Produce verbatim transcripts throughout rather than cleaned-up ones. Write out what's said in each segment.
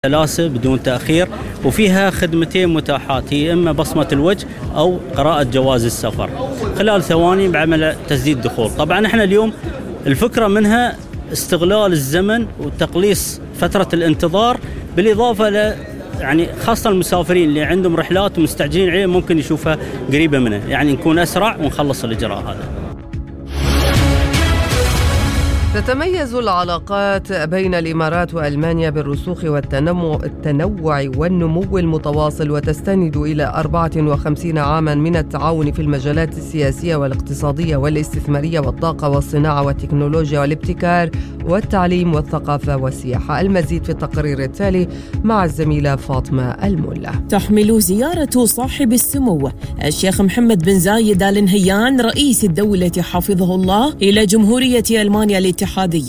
سلاسة بدون تأخير، وفيها خدمتين متاحات، هي إما بصمة الوجه أو قراءة جواز السفر خلال ثواني بعمل تسديد دخول. طبعا احنا اليوم الفكرة منها استغلال الزمن وتقليص فترة الانتظار، بالإضافة ل يعني خاصة المسافرين اللي عندهم رحلات ومستعجلين عليه ممكن يشوفها قريبة منه، يعني نكون أسرع ونخلص الإجراء هذا. تتميز العلاقات بين الإمارات وألمانيا بالرسوخ والتنوع التنوع والنمو المتواصل، وتستند إلى أربعة وخمسين عاما من التعاون في المجالات السياسية والاقتصادية والاستثمارية والطاقة والصناعة والتكنولوجيا والابتكار والتعليم والثقافة والسياحة. المزيد في التقرير التالي مع الزميلة فاطمة الملا. تحمل زيارة صاحب السمو الشيخ محمد بن زايد آل نهيان رئيس الدولة حفظه الله إلى جمهورية ألمانيا الاتحادية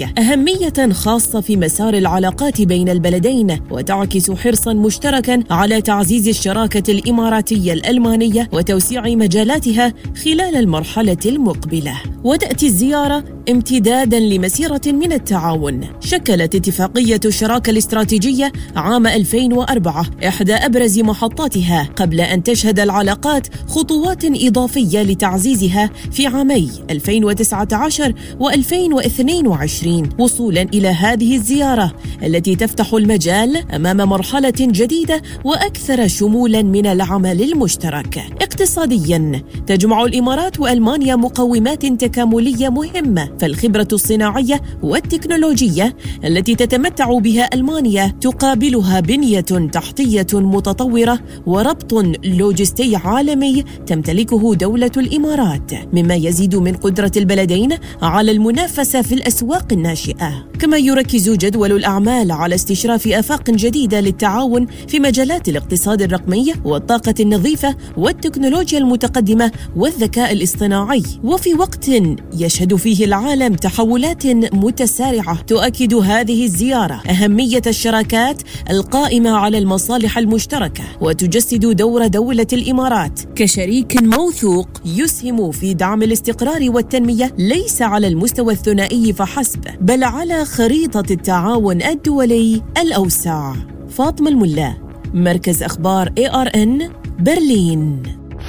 أهمية خاصة في مسار العلاقات بين البلدين، وتعكس حرصا مشتركا على تعزيز الشراكة الإماراتية الألمانية وتوسيع مجالاتها خلال المرحلة المقبلة. وتأتي الزيارة امتدادا لمسيرة من التعاون شكلت اتفاقية الشراكة الاستراتيجية عام ألفين وأربعة إحدى أبرز محطاتها، قبل أن تشهد العلاقات خطوات إضافية لتعزيزها في عامي ألفين وتسعة عشر وألفين واثنين وعشرين، وصولا إلى هذه الزيارة التي تفتح المجال أمام مرحلة جديدة وأكثر شمولا من العمل المشترك. اقتصاديا تجمع الإمارات وألمانيا مقومات تكاملية مهمة، فالخبرة الصناعية والتكنولوجية التي تتمتع بها ألمانيا تقابلها بنية تحتية متطورة وربط لوجستي عالمي تمتلكه دولة الإمارات، مما يزيد من قدرة البلدين على المنافسة في الأسواق الناشئة. كما يركز جدول الأعمال على استشراف آفاق جديدة للتعاون في مجالات الاقتصاد الرقمي والطاقة النظيفة والتكنولوجيا المتقدمة والذكاء الاصطناعي، وفي وقت يشهد فيه العالم تحولات متسارعة. تؤكد هذه الزيارة أهمية الشراكات القائمة على المصالح المشتركة، وتجسد دور دولة الإمارات كشريك موثوق يسهم في دعم الاستقرار والتنمية، ليس على المستوى الثنائي فحسب، بل على خريطة التعاون الدولي الأوسع. فاطمة الملا، مركز أخبار إيه آر إن، برلين.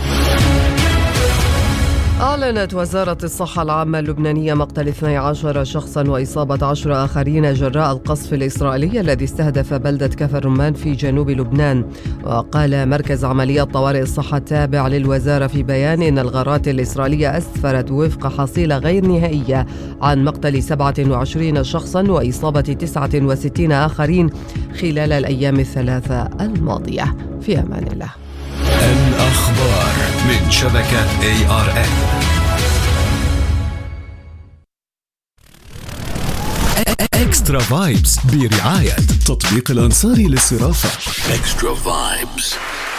أعلنت وزارة الصحة العامة اللبنانية مقتل اثني عشر شخصاً وإصابة عشرة آخرين جراء القصف الإسرائيلي الذي استهدف بلدة كفر الرمان في جنوب لبنان. وقال مركز عمليات طوارئ الصحة التابع للوزارة في بيان إن الغارات الإسرائيلية أسفرت وفق حصيلة غير نهائية عن مقتل سبعة وعشرين شخصاً وإصابة تسعة وستين آخرين خلال الأيام الثلاثة الماضية. في أمان الله. الأخبار من شبكة إيه آر إن. إكسترا فايبس برعاية تطبيق الأنصاري للصرافة. إكسترا فايبس.